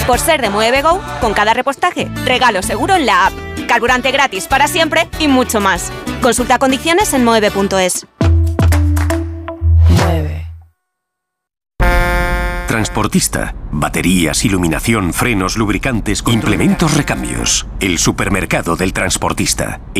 Por ser de Mueve Go, con cada repostaje, regalo seguro en la app. Carburante gratis para siempre y mucho más. Consulta condiciones en moeve.es. Transportista. Baterías, iluminación, frenos, lubricantes, implementos, recambios. El supermercado del transportista.